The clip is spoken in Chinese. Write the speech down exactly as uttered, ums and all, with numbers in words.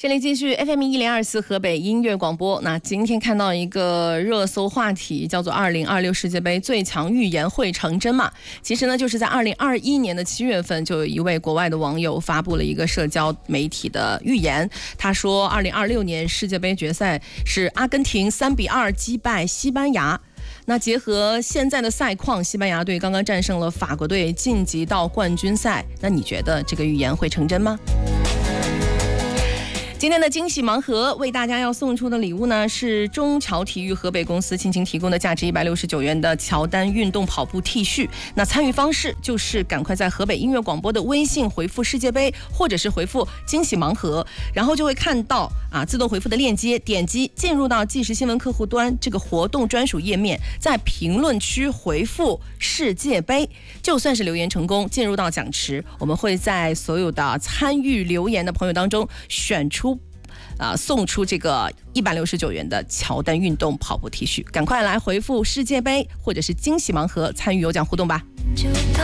这里继续 F M 一零二四河北音乐广播。那今天看到一个热搜话题，叫做二零二六世界杯最强预言会成真吗？其实呢，就是在二零二一年的七月份，就有一位国外的网友发布了一个社交媒体的预言。他说，二零二六年世界杯决赛是阿根廷三比二击败西班牙。那结合现在的赛况，西班牙队刚刚战胜了法国队，晋级到冠军赛。那你觉得这个预言会成真吗？今天的惊喜盲盒为大家要送出的礼物呢，是中侨体育河北公司倾情提供的价值一百六十九元的乔丹运动跑步 T 恤。那参与方式就是赶快在河北音乐广播的微信回复世界杯，或者是回复惊喜盲盒，然后就会看到啊自动回复的链接，点击进入到即时新闻客户端这个活动专属页面，在评论区回复世界杯，就算是留言成功进入到奖池，我们会在所有的参与留言的朋友当中选出啊、呃，送出这个一百六十九元的乔丹运动跑步 T 恤，赶快来回复世界杯或者是惊喜盲盒参与有奖互动吧。